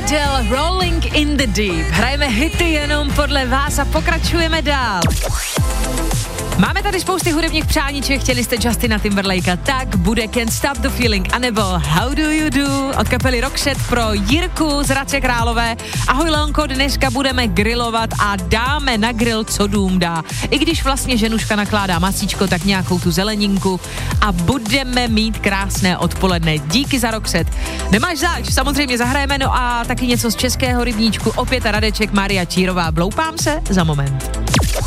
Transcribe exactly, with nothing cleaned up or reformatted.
Adele, Rolling in the Deep. Hrajeme hity jenom podle vás a pokračujeme dál. Máme tady spousty hudebních přáníček, chtěli jste Justina Timberlakea, tak bude Can't Stop the Feeling, anebo How Do You Do od kapely Roxette pro Jirku z Hradce Králové. Ahoj Leonko, dneska budeme grillovat a dáme na grill, co dům dá. I když vlastně ženuška nakládá masíčko, tak nějakou tu zeleninku a budeme mít krásné odpoledne. Díky za Roxette. Nemáš zač, samozřejmě zahrajeme, no a taky něco z českého rybníčku, opět Radeček, Mária Čírová. Bloupám se za moment.